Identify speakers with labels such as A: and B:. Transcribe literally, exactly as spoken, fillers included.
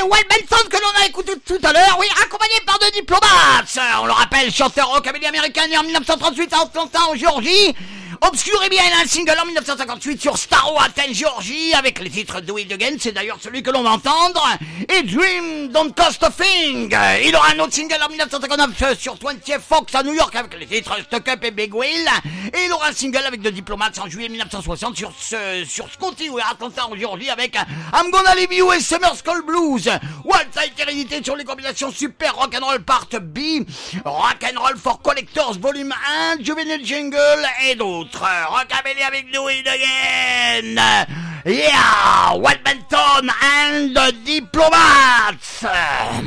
A: Walt Benson que l'on a écouté tout à l'heure, oui, accompagné par deux diplomates. On le rappelle, chanteur rockabilly américain né en dix-neuf cent trente-huit à Atlanta en Géorgie. Obscure et bien un single en dix-neuf cent cinquante-huit sur Starro Athens, Géorgie, avec les titres Do It Again, c'est d'ailleurs celui que l'on va entendre, et Dream Don't Cost a Thing. Il aura un autre single en dix-neuf cent cinquante-neuf sur twentieth Fox à New York avec les titres Stuck Up et Big Wheel, et il aura un single avec deux diplomates en juillet dix-neuf cent soixante sur ce, sur Scotty ou Atlanta en Géorgie avec I'm Gonna Leave You et Summer Skull Blues. Waltz a été réédité sur les compilations Super Rock'n'Roll Part B, Rock'n'Roll for Collectors Volume un, Juvenile Jingle et d'autres. Rockabilly avec Do It Again. Yeah, Walt Benson and the Diplomats.